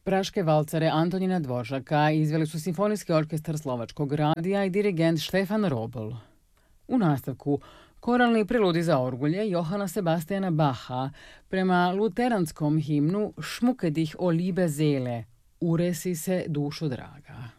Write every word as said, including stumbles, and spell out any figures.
Praške valcare Antonina Dvoržaka izveli su Simfonijski orkestar Slovačkog radija i dirigent Štefan Robl. U nastavku koralni preludi za orgulje Johana Sebastijana Bacha prema luteranskom himnu Schmucke dich o liebe Seele, uresi se dušo draga.